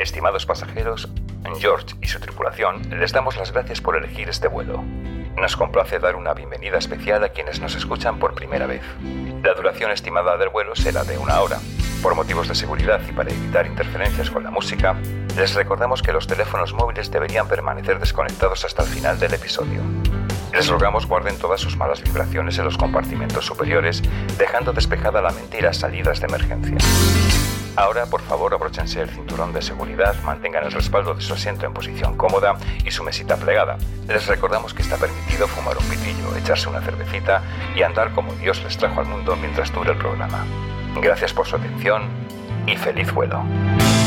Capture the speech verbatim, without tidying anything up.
Estimados pasajeros, George y su tripulación les damos las gracias por elegir este vuelo. Nos complace dar una bienvenida especial a quienes nos escuchan por primera vez. La duración estimada del vuelo será de una hora. Por motivos de seguridad y para evitar interferencias con la música, les recordamos que los teléfonos móviles deberían permanecer desconectados hasta el final del episodio. Les rogamos guarden todas sus malas vibraciones en los compartimentos superiores, dejando despejada la mente y las salidas de emergencia. Ahora, por favor, abróchense el cinturón de seguridad, mantengan el respaldo de su asiento en posición cómoda y su mesita plegada. Les recordamos que está permitido fumar un pitillo, echarse una cervecita y andar como Dios les trajo al mundo mientras dure el programa. Gracias por su atención y feliz vuelo.